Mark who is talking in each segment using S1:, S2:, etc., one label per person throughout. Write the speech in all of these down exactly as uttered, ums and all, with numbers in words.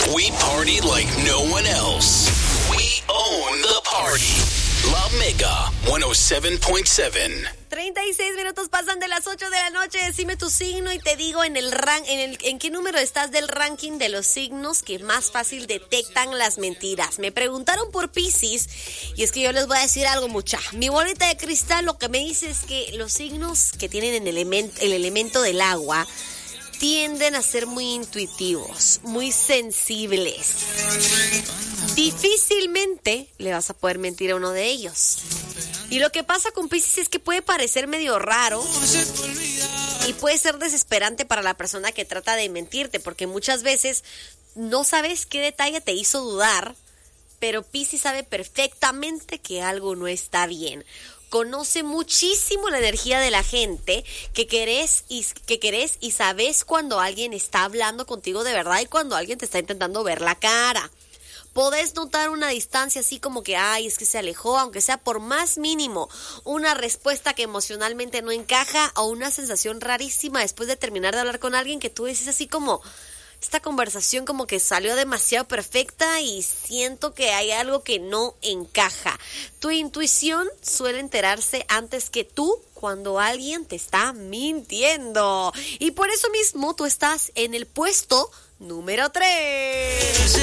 S1: We party like no one else. We own the party. La Mega ciento siete punto siete.
S2: treinta y seis minutos pasan de las ocho de la noche. Decime tu signo y te digo en el ran, en el en qué número estás del ranking de los signos que más fácil detectan las mentiras. Me preguntaron por Piscis y es que yo les voy a decir algo, mucha. Mi bolita de cristal lo que me dice es que los signos que tienen el elemento, el elemento del agua tienden a ser muy intuitivos, muy sensibles. Difícilmente le vas a poder mentir a uno de ellos. Y lo que pasa con Piscis es que puede parecer medio raro y puede ser desesperante para la persona que trata de mentirte, porque muchas veces no sabes qué detalle te hizo dudar, pero Piscis sabe perfectamente que algo no está bien. Conoce muchísimo la energía de la gente que querés y, que querés y sabes cuando alguien está hablando contigo de verdad y cuando alguien te está intentando ver la cara. Podés notar una distancia así como que, ay, es que se alejó, aunque sea por más mínimo, una respuesta que emocionalmente no encaja o una sensación rarísima después de terminar de hablar con alguien que tú dices así como, esta conversación como que salió demasiado perfecta y siento que hay algo que no encaja. Tu intuición suele enterarse antes que tú cuando alguien te está mintiendo. Y por eso mismo tú estás en el puesto número tres.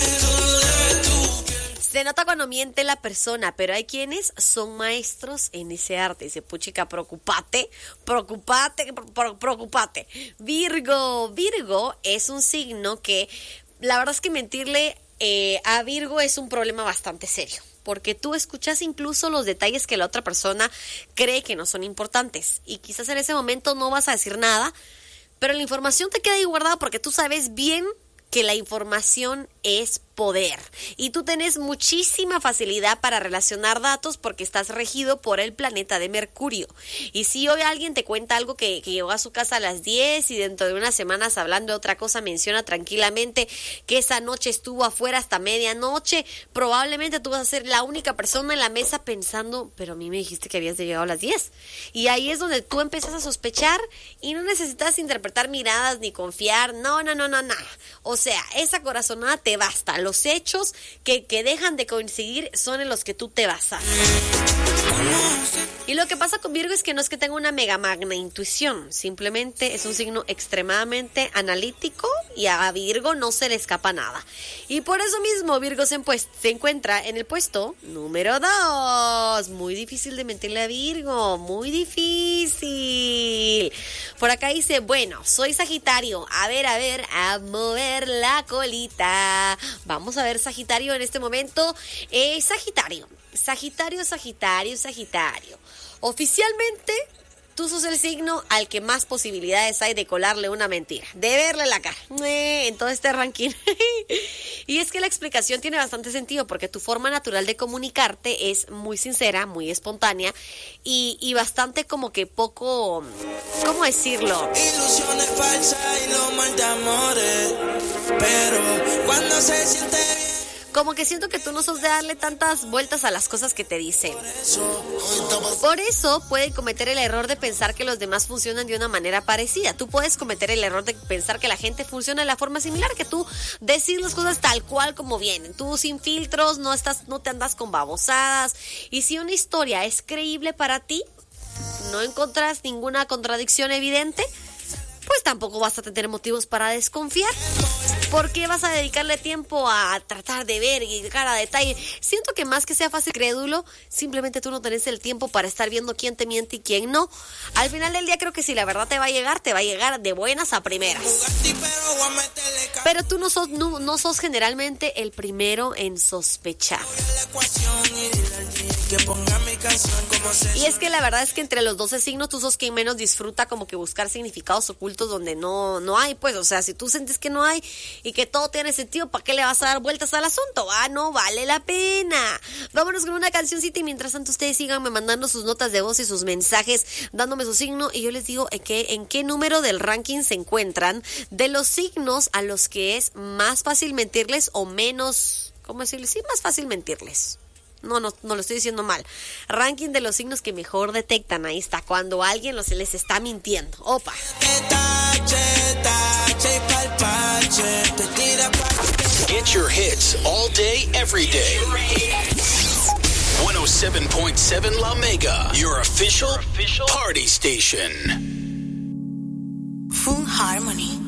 S2: Se nota cuando miente la persona, pero hay quienes son maestros en ese arte. Dice, puchica, preocupate, preocupate, preocupate. Virgo, Virgo es un signo que la verdad es que mentirle eh, a Virgo es un problema bastante serio. Porque tú escuchas incluso los detalles que la otra persona cree que no son importantes. Y quizás en ese momento no vas a decir nada, pero la información te queda ahí guardada porque tú sabes bien que la información es poder. Y tú tenés muchísima facilidad para relacionar datos porque estás regido por el planeta de Mercurio. Y si hoy alguien te cuenta algo que, que llegó a su casa a las diez y dentro de unas semanas hablando de otra cosa menciona tranquilamente que esa noche estuvo afuera hasta medianoche, probablemente tú vas a ser la única persona en la mesa pensando, pero a mí me dijiste que habías llegado a las diez. Y ahí es donde tú empiezas a sospechar y no necesitas interpretar miradas ni confiar. No, no, no, no, no. O sea, esa corazonada te basta. Los hechos que, que dejan de coincidir son en los que tú te basas. Y lo que pasa con Virgo es que no es que tenga una mega magna intuición, simplemente es un signo extremadamente analítico y a Virgo no se le escapa nada. Y por eso mismo Virgo se, pues, se encuentra en el puesto número dos. Muy difícil de mentirle a Virgo, muy difícil. Por acá dice, bueno, soy Sagitario, a ver, a ver, a mover la colita. Vamos a ver Sagitario en este momento. Eh, Sagitario, Sagitario, Sagitario, Sagitario. Oficialmente, tú sos el signo al que más posibilidades hay de colarle una mentira, de verle la cara eh, en todo este ranking. Y es que la explicación tiene bastante sentido porque tu forma natural de comunicarte es muy sincera, muy espontánea y, y bastante como que poco, ¿cómo decirlo?
S3: Ilusiones falsas y lo mal de amores, pero cuando se siente bien.
S2: Como que siento que tú no sos de darle tantas vueltas a las cosas que te dicen. Por eso puede cometer el error de pensar que los demás funcionan de una manera parecida. Tú puedes cometer el error de pensar que la gente funciona de la forma similar, que tú decís las cosas tal cual como vienen. Tú sin filtros, no estás, no te andas con babosadas. Y si una historia es creíble para ti, no encontrás ninguna contradicción evidente, pues tampoco vas a tener motivos para desconfiar. ¿Por qué vas a dedicarle tiempo a tratar de ver y llegar a detalle? Siento que más que sea fácil crédulo, simplemente tú no tenés el tiempo para estar viendo quién te miente y quién no. Al final del día creo que si la verdad te va a llegar, te va a llegar de buenas a primeras. Pero tú no sos, no, no sos generalmente el primero en sospechar. Y es que la verdad es que entre los doce signos tú sos quien menos disfruta como que buscar significados ocultos donde no, no hay, pues, o sea, si tú sientes que no hay y que todo tiene sentido, ¿para qué le vas a dar vueltas al asunto? Ah, no vale la pena. Vámonos con una cancioncita y mientras tanto ustedes síganme mandando sus notas de voz y sus mensajes, dándome su signo y yo les digo en qué, en qué número del ranking se encuentran de los signos a los que es más fácil mentirles o menos, ¿cómo decirles? Sí, más fácil mentirles. No, no, no lo estoy diciendo mal. Ranking de los signos que mejor detectan. Ahí está, cuando alguien los, les está mintiendo. Opa.
S1: Get your hits all day, every day. one oh seven point seven La Mega, your official party station.
S4: Full Harmony.